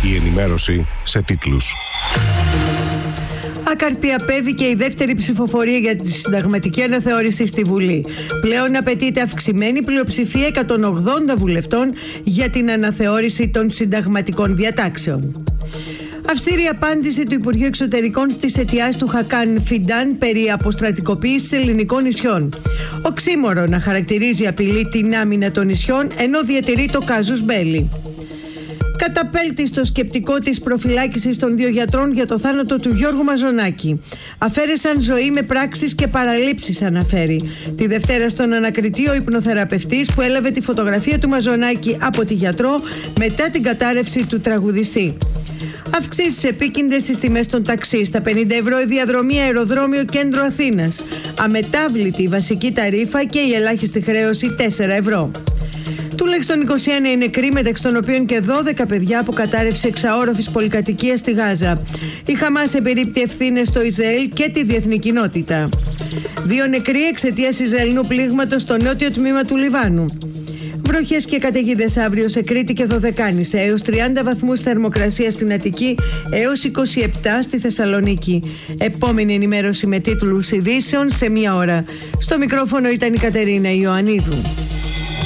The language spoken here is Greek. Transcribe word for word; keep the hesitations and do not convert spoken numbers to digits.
Η ενημέρωση σε τίτλους. Άκαρπη απέβηκε η δεύτερη ψηφοφορία για τη συνταγματική αναθεώρηση στη Βουλή. Πλέον απαιτείται αυξημένη πλειοψηφία εκατόν ογδόντα βουλευτών για την αναθεώρηση των συνταγματικών διατάξεων. Αυστηρή απάντηση του Υπουργείου Εξωτερικών στις αιτιάσεις του Χακάν Φιντάν περί αποστρατικοποίησης ελληνικών νησιών. Οξύμορο να χαρακτηρίζει απειλή την άμυνα των νησιών, ενώ διατηρεί το κάζους μπέλι. Καταπέλτει στο σκεπτικό της προφυλάκησης των δύο γιατρών για το θάνατο του Γιώργου Μαζονάκη. Αφαίρεσαν ζωή με πράξεις και παραλήψεις, αναφέρει. Τη Δευτέρα στον ανακριτή ο υπνοθεραπευτής που έλαβε τη φωτογραφία του Μαζονάκη από τη γιατρό μετά την κατάρρευση του τραγουδιστή. Αυξήσεις επίκυντες στις τιμές των ταξί. Στα πενήντα ευρώ η διαδρομή αεροδρόμιο κέντρο Αθήνας. Αμετάβλητη η βασική ταρίφα και η ελάχιστη χρέωση τέσσερα ευρώ. Τουλάχιστον είκοσι ένα είναι νεκροί, μεταξύ των οποίων και δώδεκα παιδιά από κατάρρευση εξαόροφης πολυκατοικίας στη Γάζα. Η Χαμάς επιρρύπτει ευθύνες στο Ισραήλ και τη διεθνή κοινότητα. Δύο νεκροί εξαιτίας Ισραηλινού πλήγματος στο νότιο τμήμα του Λιβάνου. Βροχές και καταιγίδες αύριο σε Κρήτη και Δωδεκάνησα, έως τριάντα βαθμούς θερμοκρασία στην Αττική, έως είκοσι επτά στη Θεσσαλονίκη. Επόμενη ενημέρωση με τίτλους ειδήσεων σε μία ώρα. Στο μικρόφωνο ήταν η Κατερίνα Ιωαννίδου.